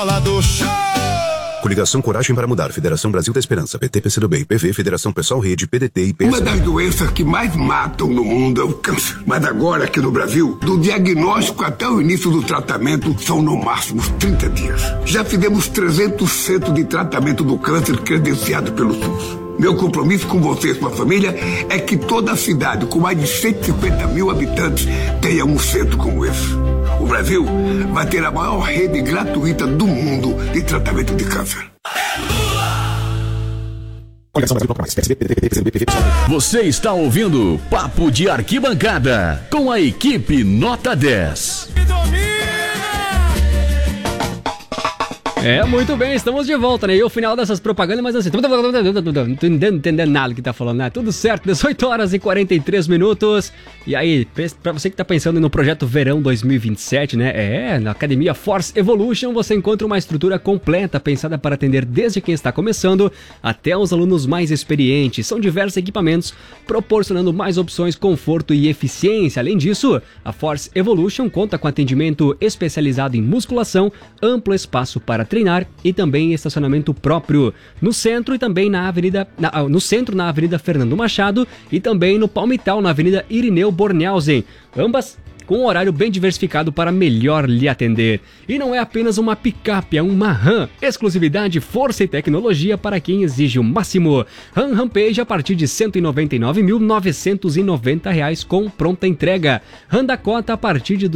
bola do show. Coligação Coragem para Mudar, Federação Brasil da Esperança, PT, PCdoB, PV, Federação Pessoal Rede, PDT e PSDB. Uma das doenças que mais matam no mundo é o câncer. Mas agora, aqui no Brasil, do diagnóstico até o início do tratamento, são no máximo 30 dias. Já fizemos 300 centros de tratamento do câncer credenciados pelo SUS. Meu compromisso com você e sua família é que toda a cidade, com mais de 150 mil habitantes, tenha um centro como esse. O Brasil vai ter a maior rede gratuita do mundo de tratamento de câncer. Você está ouvindo Papo de Arquibancada com a equipe Nota 10. Muito bem, estamos de volta, né? E o final dessas propagandas, mas assim, não tô entendendo nada que tá falando, né? Tudo certo, 18 horas e 43 minutos. E aí, pra você que tá pensando no projeto Verão 2027, né? Na Academia Force Evolution você encontra uma estrutura completa, pensada para atender desde quem está começando até os alunos mais experientes. São diversos equipamentos, proporcionando mais opções, conforto e eficiência. Além disso, a Force Evolution conta com atendimento especializado em musculação, amplo espaço para treinar e também estacionamento próprio no centro e também na Avenida Fernando Machado e também no Palmital, na Avenida Irineu Bornhausen, ambas com um horário bem diversificado para melhor lhe atender. E não é apenas uma picape, é uma RAM. Exclusividade, força e tecnologia para quem exige o máximo. RAM Rampage a partir de R$ 199.990 com pronta entrega. RAM Dakota a partir de R$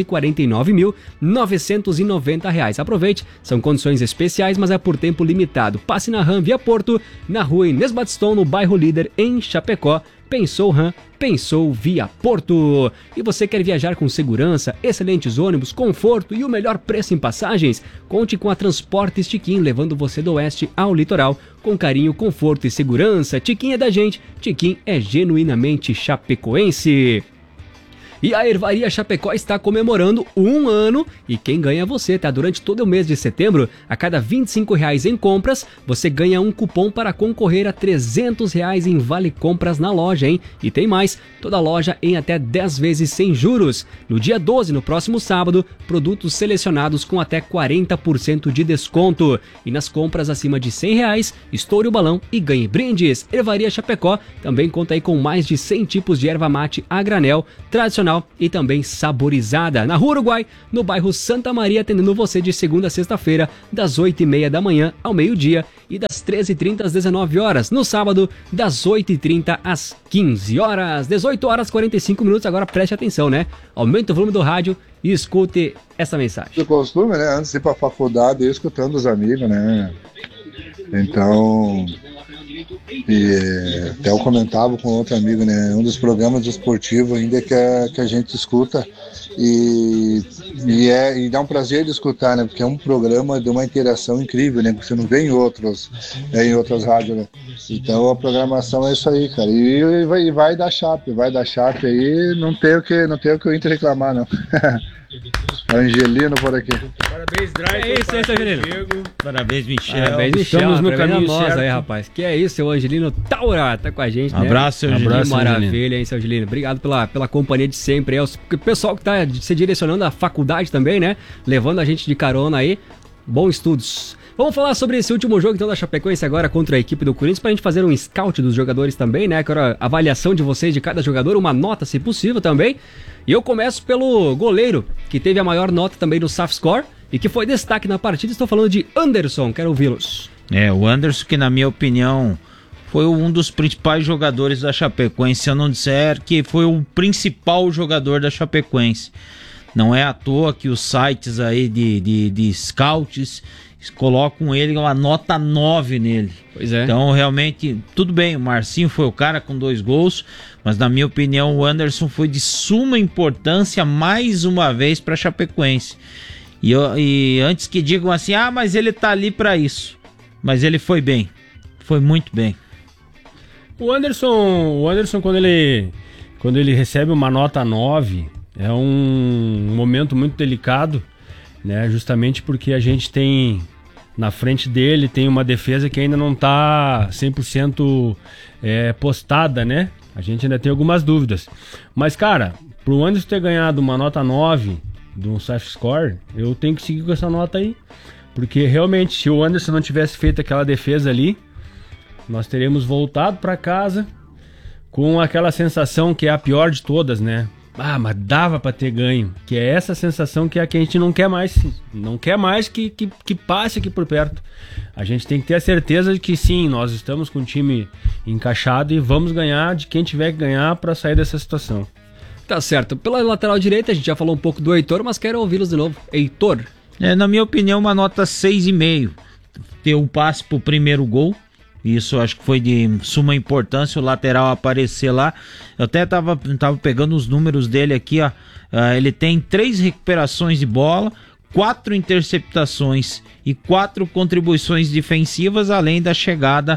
249.990. Aproveite, são condições especiais, mas é por tempo limitado. Passe na RAM Via Porto, na rua Inês Batistão, no bairro Líder, em Chapecó. Pensou RAM, pensou Via Porto. E você quer viajar com segurança, excelentes ônibus, conforto e o melhor preço em passagens? Conte com a Transportes Tiquim, levando você do oeste ao litoral com carinho, conforto e segurança. Tiquim é da gente, Tiquim é genuinamente chapecoense. E a Ervaria Chapecó está comemorando 1 ano e quem ganha é você, tá? Durante todo o mês de setembro, a cada R$ 25 em compras, você ganha um cupom para concorrer a R$ 300 em vale compras na loja, hein? E tem mais, toda loja em até 10 vezes sem juros. No dia 12, no próximo sábado, produtos selecionados com até 40% de desconto. E nas compras acima de R$ 100, estoure o balão e ganhe brindes. Ervaria Chapecó também conta aí com mais de 100 tipos de erva mate a granel, tradicional e também saborizada. Na Rua Uruguai, no bairro Santa Maria, atendendo você de segunda a sexta-feira, das 8h30 da manhã ao meio-dia e das 13h30 às 19 horas. No sábado, das 8h30 às 15 horas. 18 horas e 45 minutos. Agora preste atenção, né? Aumente o volume do rádio e escute essa mensagem. Eu costume, né? Antes de ir pra faculdade, eu escutando os amigos, né? Então, e até eu comentava com outro amigo, né? Um dos programas esportivos ainda que a gente escuta e dá um prazer de escutar, né? Porque é um programa de uma interação incrível, né? Que você não vê em outras rádios, né? Então a programação é isso aí, cara. E vai dar chape aí, não tem o que o Inter reclamar, não. Angelino por aqui. Parabéns, Drive. É isso aí, seu Angelino. Parabéns, Michel. Parabéns, Michel. Estamos no caminho certo. Aí, rapaz. Que é isso, seu Angelino Taura tá com a gente, né? Abraço, seu Angelino. Que maravilha, hein, seu Angelino. Obrigado pela companhia de sempre. O pessoal que tá se direcionando à faculdade também, né? Levando a gente de carona aí. Bons estudos. Vamos falar sobre esse último jogo, então, da Chapecoense agora contra a equipe do Corinthians, pra gente fazer um scout dos jogadores também, né? Agora, a avaliação de vocês de cada jogador, uma nota, se possível, também. E eu começo pelo goleiro, que teve a maior nota também no SAFScore e que foi destaque na partida. Estou falando de Anderson, quero ouvi-los. O Anderson, que na minha opinião foi um dos principais jogadores da Chapecoense, se eu não disser que foi o principal jogador da Chapecoense. Não é à toa que os sites aí de scouts colocam ele uma nota 9 nele. Pois é. Então, realmente, tudo bem, o Marcinho foi o cara com 2 gols, mas na minha opinião o Anderson foi de suma importância mais uma vez para a Chapecoense. E antes que digam assim, mas ele tá ali para isso. Mas ele foi bem, foi muito bem. O Anderson quando ele recebe uma nota 9, é um momento muito delicado, né? Justamente porque a gente tem na frente dele tem uma defesa que ainda não está 100% postada, né? A gente ainda tem algumas dúvidas. Mas, cara, pro Anderson ter ganhado uma nota 9 de um SAFScore, eu tenho que seguir com essa nota aí. Porque realmente, se o Anderson não tivesse feito aquela defesa ali, nós teríamos voltado para casa com aquela sensação que é a pior de todas, né? Ah, mas dava para ter ganho. Que é essa sensação que é a que a gente não quer mais. Não quer mais que passe aqui por perto. A gente tem que ter a certeza de que sim, nós estamos com o time encaixado e vamos ganhar de quem tiver que ganhar para sair dessa situação. Tá certo. Pela lateral direita, a gente já falou um pouco do Heitor, mas quero ouvi-los de novo. Heitor. Na minha opinião, uma nota 6,5. Deu um passe pro primeiro gol. Isso acho que foi de suma importância, o lateral aparecer lá. Eu até tava pegando os números dele aqui, ó. Ele tem 3 recuperações de bola, 4 interceptações e 4 contribuições defensivas, além da chegada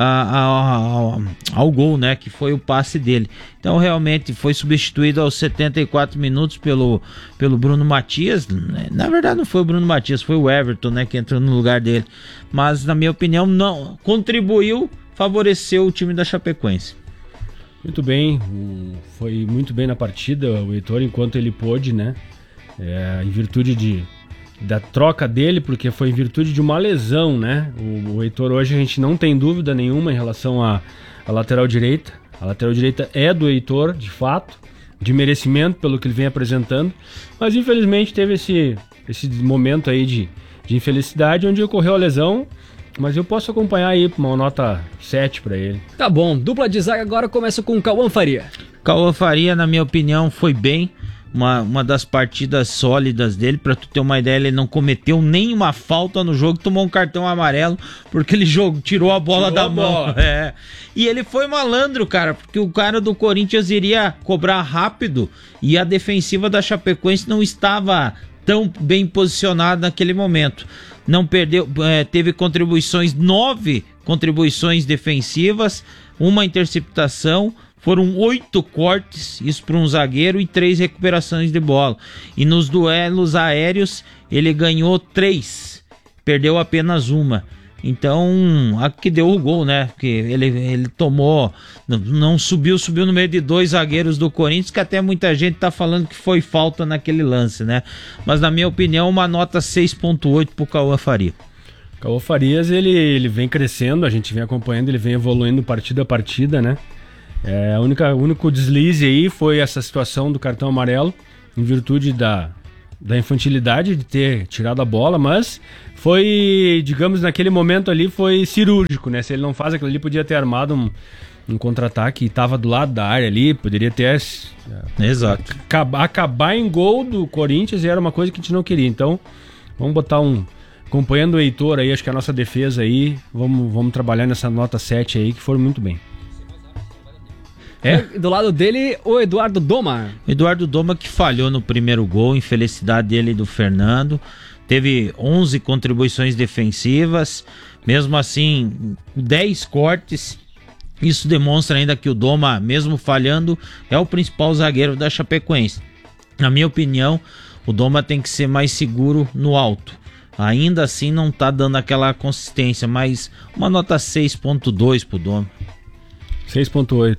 ao gol, né? Que foi o passe dele. Então realmente foi substituído aos 74 minutos pelo Bruno Matias. Na verdade não foi o Bruno Matias, foi o Everton, né? Que entrou no lugar dele. Mas na minha opinião não contribuiu, favoreceu o time da Chapecoense. Muito bem, foi muito bem na partida o Heitor enquanto ele pôde, né? Em virtude da troca dele, porque foi em virtude de uma lesão, né? O Heitor hoje a gente não tem dúvida nenhuma em relação à lateral direita. A lateral direita é do Heitor, de fato, de merecimento pelo que ele vem apresentando, mas infelizmente teve esse momento aí de infelicidade onde ocorreu a lesão, mas eu posso acompanhar aí uma nota 7 para ele. Tá bom, dupla de zaga agora começa com o Cauã Faria. Cauã Faria, na minha opinião, foi bem. Uma das partidas sólidas dele, pra tu ter uma ideia, ele não cometeu nenhuma falta no jogo, tomou um cartão amarelo, porque ele tirou a bola da mão. E ele foi malandro, cara, porque o cara do Corinthians iria cobrar rápido e a defensiva da Chapecoense não estava tão bem posicionada naquele momento. Não perdeu, teve 9 contribuições defensivas, uma interceptação. Foram 8 cortes, isso para um zagueiro, e 3 recuperações de bola. E nos duelos aéreos, ele ganhou 3, perdeu apenas uma. Então, a que deu o gol, né? Porque ele tomou, não subiu no meio de 2 zagueiros do Corinthians, que até muita gente tá falando que foi falta naquele lance, né? Mas, na minha opinião, uma nota 6,8 pro Cauã Faria. Cauã Farias, ele vem crescendo, a gente vem acompanhando, ele vem evoluindo partida a partida, né? O único deslize aí foi essa situação do cartão amarelo, em virtude da infantilidade de ter tirado a bola, mas foi, digamos, naquele momento ali foi cirúrgico, né? Se ele não faz aquilo ali, podia ter armado um contra-ataque, estava do lado da área ali, poderia ter... Exato. Acabar em gol do Corinthians era uma coisa que a gente não queria, então vamos botar acompanhando o Heitor aí, acho que a nossa defesa aí, vamos trabalhar nessa nota 7 aí, que foram muito bem. Do lado dele, o Eduardo Doma. Eduardo Doma, que falhou no primeiro gol, infelicidade dele e do Fernando. Teve 11 contribuições defensivas, mesmo assim 10 cortes. Isso demonstra ainda que o Doma, mesmo falhando, é o principal zagueiro da Chapecoense. Na minha opinião, o Doma tem que ser mais seguro no alto. Ainda assim não está dando aquela consistência, mas uma nota 6,2 pro Doma. 6,8.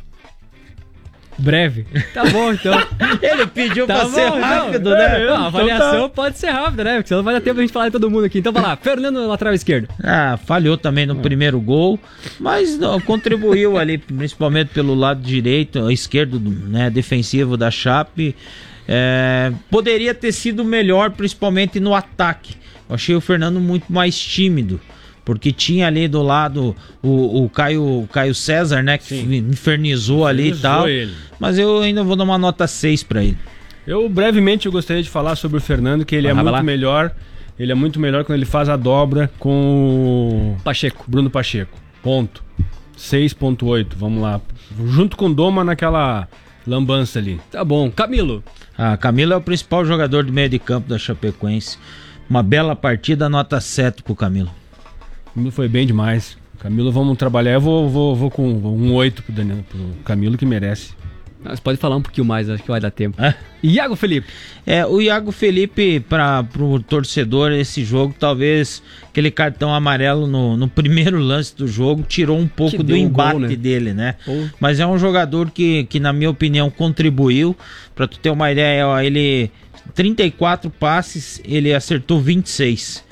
Breve. Tá bom, então. Ele pediu pra ser rápido, então, né? A avaliação pode ser rápida, né? Porque senão vai dar tempo a gente falar de todo mundo aqui. Então vai lá, Fernando na lateral esquerda. Falhou também no primeiro gol, mas contribuiu ali, principalmente pelo lado direito, esquerdo, né, defensivo da Chape. Poderia ter sido melhor, principalmente no ataque. Eu achei o Fernando muito mais tímido, porque tinha ali do lado o Caio César, né? Que infernizou ali e tal. Ele. Mas eu ainda vou dar uma nota 6 para ele. Brevemente eu gostaria de falar sobre o Fernando, que ele é muito melhor. Ele é muito melhor quando ele faz a dobra com o Bruno Pacheco. Ponto. 6,8. Vamos lá. Junto com o Doma naquela lambança ali. Tá bom. Camilo. Camilo é o principal jogador do meio de campo da Chapecoense. Uma bela partida, nota 7 pro Camilo. Camilo foi bem demais. Camilo, vamos trabalhar. Eu vou com um 8 pro Camilo, que merece. Você pode falar um pouquinho mais, acho que vai dar tempo. Iago Felipe. O Iago Felipe, pro torcedor, esse jogo, talvez aquele cartão amarelo no primeiro lance do jogo tirou um pouco do embate gol, né? Dele, né? Mas é um jogador que, na minha opinião, contribuiu. Pra tu ter uma ideia, ele 34 passes, ele acertou 26.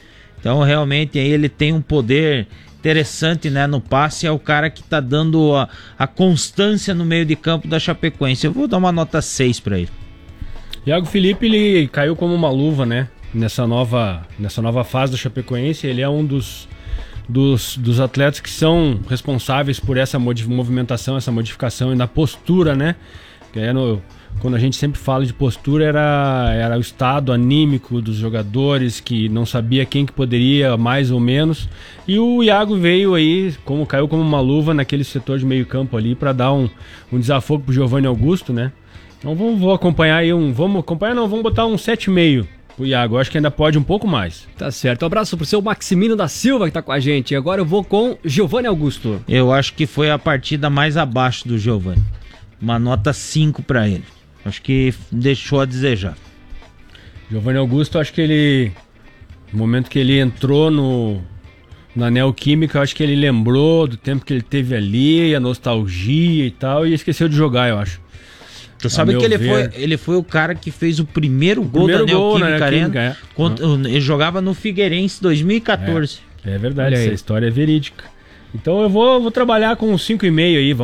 Então realmente aí ele tem um poder interessante, né, no passe, é o cara que tá dando a constância no meio de campo da Chapecoense. Eu vou dar uma nota 6 para ele. Iago Felipe, ele caiu como uma luva, né? Nessa nova fase do Chapecoense. Ele é um dos atletas que são responsáveis por essa movimentação, essa modificação e na postura, né? Que quando a gente sempre fala de postura, era o estado anímico dos jogadores, que não sabia quem que poderia, mais ou menos. E o Iago veio aí, caiu como uma luva naquele setor de meio campo ali, para dar um desafogo pro Giovanni Augusto, né? Então vamos acompanhar aí vamos botar um 7,5 pro Iago. Eu acho que ainda pode um pouco mais. Tá certo. Um abraço pro seu Maximino da Silva, que tá com a gente. Agora eu vou com Giovanni Augusto. Eu acho que foi a partida mais abaixo do Giovanni. Uma nota 5 para ele. Acho que deixou a desejar. Giovanni Augusto, acho que no momento que ele entrou na Neoquímica, acho que ele lembrou do tempo que ele teve ali, a nostalgia e tal, e esqueceu de jogar, eu acho. Tu sabe que ele foi o cara que fez o primeiro gol da Neoquímica Arena. Ele jogava no Figueirense 2014. É verdade, essa história é verídica. Então eu vou trabalhar com 5,5 aí,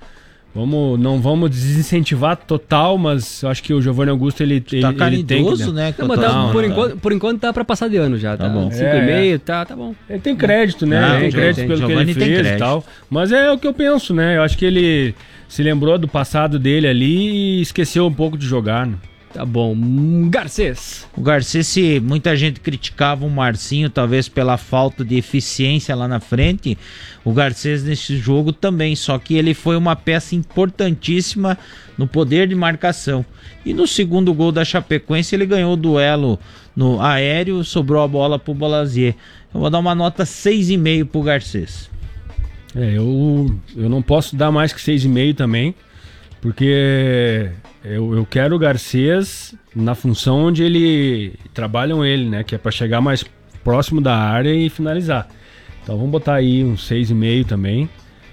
não vamos desincentivar total, mas eu acho que o Giovanni Augusto, ele caridoso, né? Por enquanto tá pra passar de ano já, tá bom. 5,5, tá bom. Ele tem crédito, né? Tem crédito pelo Giovanni que ele fez e tal. Mas é o que eu penso, né? Eu acho que ele se lembrou do passado dele ali e esqueceu um pouco de jogar, né? Tá bom. Garcês. O Garcês, se muita gente criticava o Marcinho, talvez pela falta de eficiência lá na frente, o Garcês nesse jogo também, só que ele foi uma peça importantíssima no poder de marcação. E no segundo gol da Chapecoense, ele ganhou o duelo no aéreo, sobrou a bola pro Bolazier. Eu vou dar uma nota 6,5 pro Garcês. Eu não posso dar mais que 6,5 também, porque eu quero o Garcês na função onde trabalham ele, né? Que é para chegar mais próximo da área e finalizar. Então vamos botar aí um 6,5 também.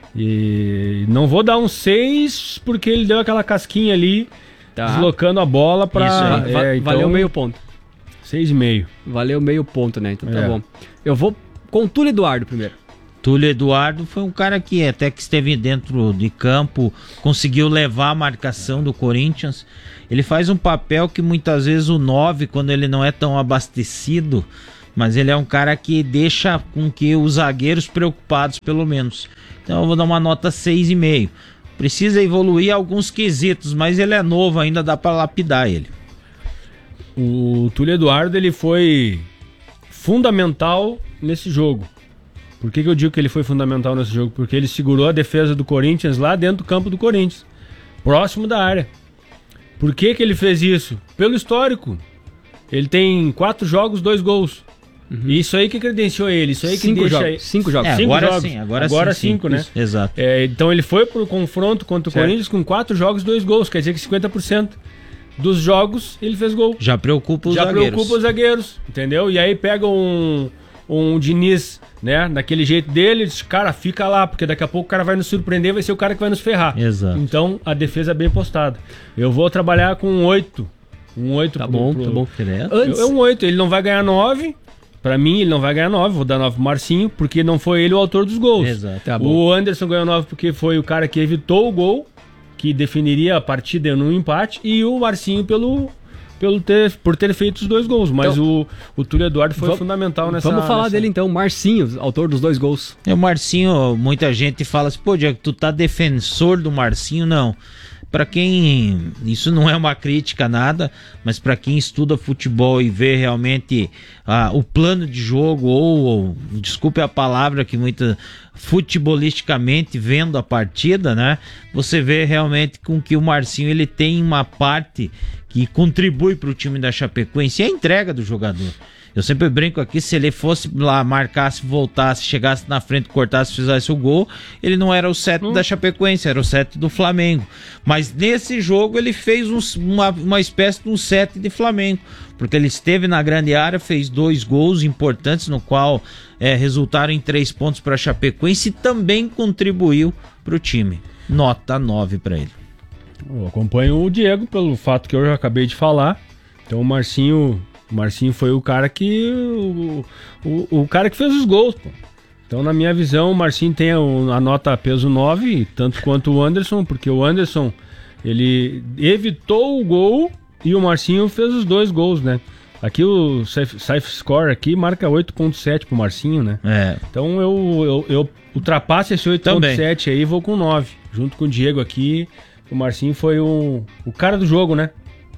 E não vou dar um 6 porque ele deu aquela casquinha ali, deslocando a bola para... Valeu meio ponto. 6,5. Valeu meio ponto, né? Então tá bom. Eu vou com o Túlio Eduardo primeiro. Túlio Eduardo foi um cara que até que esteve dentro de campo, conseguiu levar a marcação do Corinthians. Ele faz um papel que muitas vezes o 9, quando ele não é tão abastecido, mas ele é um cara que deixa com que os zagueiros preocupados, pelo menos. Então eu vou dar uma nota 6,5. Precisa evoluir alguns quesitos, mas ele é novo ainda, dá para lapidar ele. O Túlio Eduardo, ele foi fundamental nesse jogo. Por que eu digo que ele foi fundamental nesse jogo? Porque ele segurou a defesa do Corinthians lá dentro do campo do Corinthians, próximo da área. Por que ele fez isso? Pelo histórico. Ele tem 4 jogos, 2 gols. Uhum. E isso aí que credenciou ele. Isso aí que 5 deixa jogos. 5 jogos. Agora 5, né? Exato. Então ele foi pro confronto contra o Corinthians com 4 jogos, 2 gols. Quer dizer que 50% dos jogos ele fez gol. Já preocupa os zagueiros. Entendeu? E aí pega um Diniz, né, daquele jeito dele, diz, cara, fica lá, porque daqui a pouco o cara vai nos surpreender, vai ser o cara que vai nos ferrar. Exato. Então, a defesa é bem postada. Eu vou trabalhar com um 8. Um 8 tá bom. É um 8, ele não vai ganhar 9. Pra mim, ele não vai ganhar 9, vou dar 9 pro Marcinho, porque não foi ele o autor dos gols. Exato. Tá bom. O Anderson ganhou 9 porque foi o cara que evitou o gol, que definiria a partida num empate, e o Marcinho por ter feito os 2 gols, mas então, o Túlio Eduardo foi fundamental nessa... Vamos falar dele então, Marcinho, autor dos 2 gols. O Marcinho, muita gente fala assim, pô, Diego, tu tá defensor do Marcinho? Não. Pra quem, isso não é uma crítica, nada, mas pra quem estuda futebol e vê realmente o plano de jogo, ou desculpe a palavra, que muita futebolisticamente vendo a partida, né? Você vê realmente com que o Marcinho, ele tem uma parte que contribui para o time da Chapecoense, é a entrega do jogador. Eu sempre brinco aqui, se ele fosse lá, marcasse, voltasse, chegasse na frente, cortasse, fizesse o gol, ele não era o 7 da Chapecoense, era o 7 do Flamengo. Mas nesse jogo ele fez uma espécie de um 7 de Flamengo, porque ele esteve na grande área, fez 2 gols importantes, no qual resultaram em 3 pontos para a Chapecoense e também contribuiu para o time. Nota 9 para ele. Eu acompanho o Diego pelo fato que eu já acabei de falar. Então o Marcinho O Marcinho foi o cara que... O cara que fez os gols, pô. Então, na minha visão, o Marcinho tem a nota peso 9, tanto quanto o Anderson, porque o Anderson, ele evitou o gol e o Marcinho fez os 2 gols, né? Aqui o Safe Score aqui marca 8.7 pro Marcinho, né? Então eu ultrapasso esse 8.7 aí e vou com 9. Junto com o Diego aqui, o Marcinho foi o cara do jogo, né?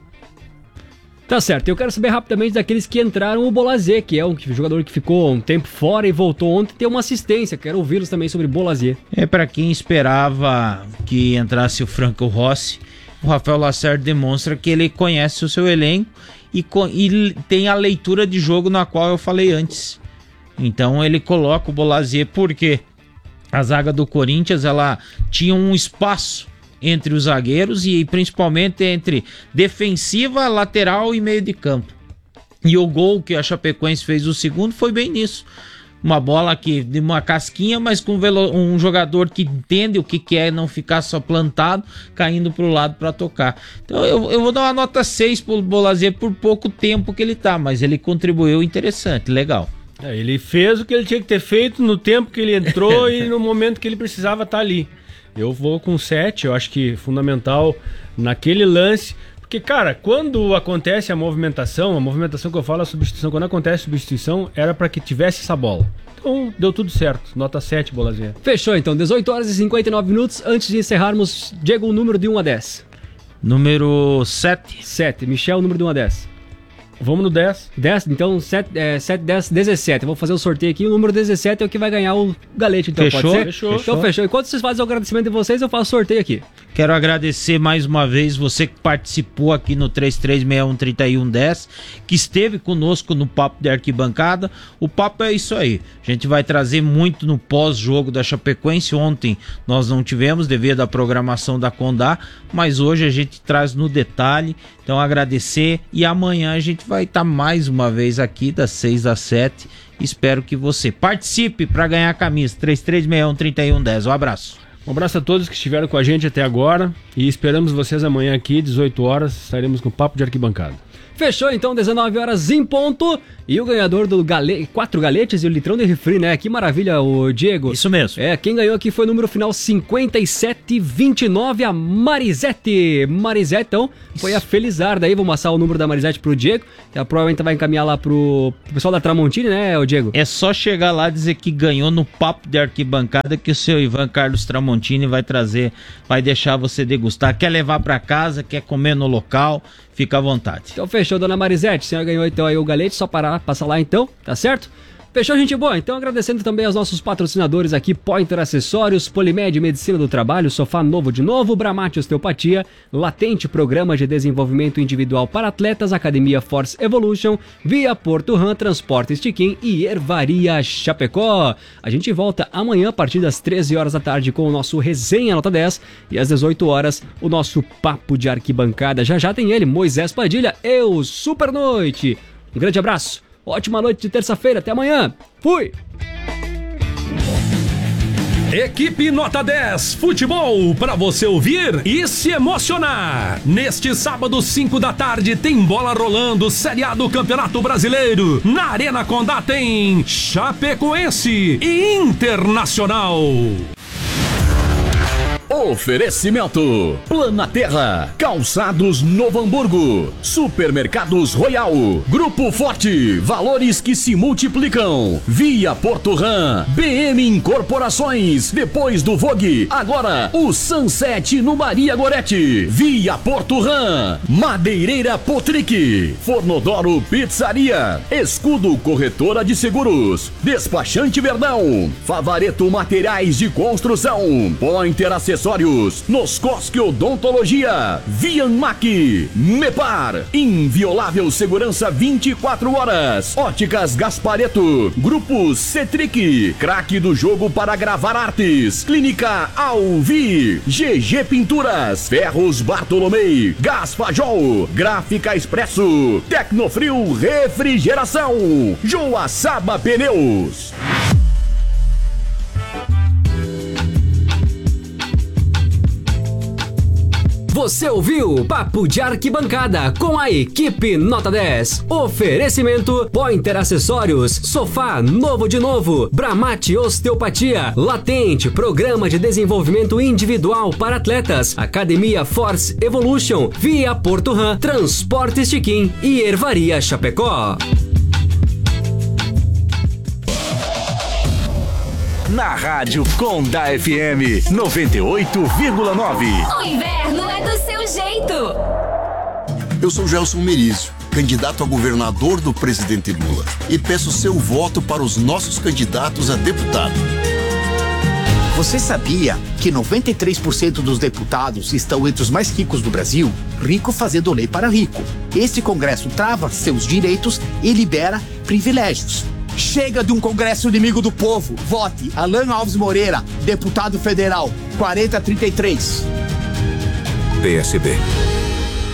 Tá certo, eu quero saber rapidamente daqueles que entraram, o Bolazier, que é um jogador que ficou um tempo fora e voltou ontem, ter uma assistência. Quero ouvi-los também sobre Bolazier. Para quem esperava que entrasse o Franco Rossi, o Rafael Lacerda demonstra que ele conhece o seu elenco e tem a leitura de jogo na qual eu falei antes. Então ele coloca o Bolazier porque a zaga do Corinthians ela tinha um espaço entre os zagueiros e principalmente entre defensiva, lateral e meio de campo. E o gol que a Chapecoense fez o segundo foi bem nisso. Uma bola aqui de uma casquinha, mas com um jogador que entende o que é não ficar só plantado, caindo para o lado para tocar. Então eu vou dar uma nota 6 pro Bolazier por pouco tempo que ele tá, mas ele contribuiu interessante, legal. Ele fez o que ele tinha que ter feito no tempo que ele entrou e no momento que ele precisava estar ali. Eu vou com 7, eu acho que fundamental naquele lance, porque, cara, quando acontece a movimentação que eu falo, a substituição, quando acontece a substituição, era para que tivesse essa bola. Então, deu tudo certo. Nota 7, Bolazier. Fechou, então. 18 horas e 59 minutos. Antes de encerrarmos, Diego, o número de 1 a 10. Número 7. 7. Michel, o número de 1 a 10. Vamos no 10. 10? Então 7, 10, 17. Eu vou fazer o sorteio aqui. O número 17 é o que vai ganhar o galete, então. Fechou? Pode ser? Fechou. Então fechou. Enquanto vocês fazem o agradecimento de vocês, eu faço o sorteio aqui. Quero agradecer mais uma vez você que participou aqui no 33613110, que esteve conosco no Papo de Arquibancada. O papo é isso aí. A gente vai trazer muito no pós-jogo da Chapecoense. Ontem nós não tivemos devido à programação da Condá, mas hoje a gente traz no detalhe. Então agradecer e amanhã a gente vai estar mais uma vez aqui das 6 às 7. Espero que você participe para ganhar a camisa 33613110. Um abraço. Um abraço a todos que estiveram com a gente até agora e esperamos vocês amanhã aqui, 18 horas, estaremos com o Papo de Arquibancada. Fechou, então, 19 horas em ponto. E o ganhador do 4 galetes e o litrão de refri, né? Que maravilha, o Diego. Isso mesmo. Quem ganhou aqui foi o número final 5729, a Marisete. Marisete, então, foi a Felizarda aí. Vou passar o número da Marisete pro Diego, que ela provavelmente vai encaminhar lá pro pessoal da Tramontini, né, o Diego? É só chegar lá e dizer que ganhou no Papo de Arquibancada que o seu Ivan Carlos Tramontini vai trazer, vai deixar você degustar. Quer levar pra casa, quer comer no local, fica à vontade. Então fechou, dona Marisete. A senhora ganhou então aí o galete, só passar lá então, tá certo? Fechou, gente boa? Então agradecendo também aos nossos patrocinadores aqui, Pointer Acessórios, Polimed Medicina do Trabalho, Sofá Novo de Novo, Bramate Osteopatia, Latente Programa de Desenvolvimento Individual para Atletas, Academia Force Evolution, Via Porto Ram, Transporte Estiquim e Ervaria Chapecó. A gente volta amanhã a partir das 13 horas da tarde com o nosso Resenha Nota 10 e às 18 horas o nosso Papo de Arquibancada. Já tem ele, Moisés Padilha, eu, Super Noite. Um grande abraço. Ótima noite de terça-feira, até amanhã. Fui! Equipe Nota 10 Futebol, para você ouvir e se emocionar. Neste sábado, 5 da tarde, tem bola rolando, Série A do Campeonato Brasileiro. Na Arena Condá tem Chapecoense e Internacional. Oferecimento: Planaterra, Calçados Novo Hamburgo, Supermercados Royal, Grupo Forte, valores que se multiplicam, Via Porto Ram, BM Incorporações, depois do Vogue, agora o Sunset no Maria Gorete, Via Porto Ram, Madeireira Potric, Fornodoro Pizzaria, Escudo Corretora de Seguros, Despachante Verdão, Favareto Materiais de Construção, Pointer Acessórios, Noscosque Odontologia, Vianmac, Mepar, Inviolável Segurança 24 horas, Óticas Gaspareto, Grupo Cetric, Craque do Jogo para Gravar Artes, Clínica Alvi, GG Pinturas, Ferros Bartolomei, Gaspajol, Gráfica Expresso, Tecnofrio Refrigeração, Joaçaba Pneus. Você ouviu Papo de Arquibancada com a equipe Nota 10. Oferecimento Pointer Acessórios, Sofá novo de novo, Bramate Osteopatia, Latente, Programa de Desenvolvimento Individual para Atletas, Academia Force Evolution, Via Porto Ram, Transporte Estiquim e Ervaria Chapecó. Na Rádio Conda FM 98,9. O inverno é do seu jeito. Eu sou Gelson Merizio, candidato a governador do presidente Lula, e peço seu voto para os nossos candidatos a deputado. Você sabia que 93% dos deputados estão entre os mais ricos do Brasil? Rico fazendo lei para rico. Este Congresso trava seus direitos e libera privilégios. Chega de um Congresso inimigo do povo. Vote Alan Alves Moreira, deputado federal, 4033. PSB.